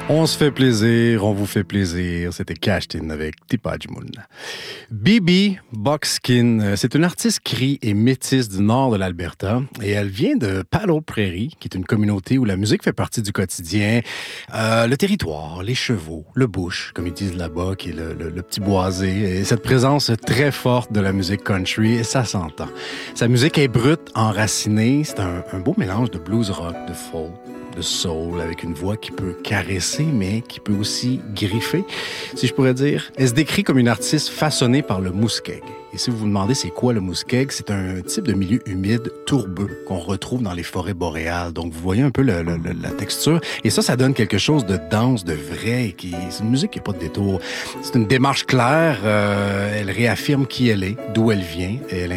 On se fait plaisir, on vous fait plaisir. C'était Cashtin avec Tipajmoun. Bibi Buckskin, c'est une artiste cri et métisse du nord de l'Alberta et elle vient de Paddle Prairie, qui est une communauté où la musique fait partie du quotidien. Le territoire, les chevaux, le bush, comme ils disent là-bas, qui est le petit boisé. Et cette présence très forte de la musique country, et ça s'entend. Sa musique est brute, enracinée. C'est un beau mélange de blues rock, de folk, de soul, avec une voix qui peut caresser, mais qui peut aussi griffer, si je pourrais dire. Elle se décrit comme une artiste façonnée par le muskeg. Et si vous vous demandez c'est quoi le muskeg, c'est un type de milieu humide tourbeux qu'on retrouve dans les forêts boréales. Donc vous voyez un peu la texture. Et ça donne quelque chose de dense, de vrai. C'est une musique qui n'a pas de détour. C'est une démarche claire. Elle réaffirme qui elle est, d'où elle vient. Et elle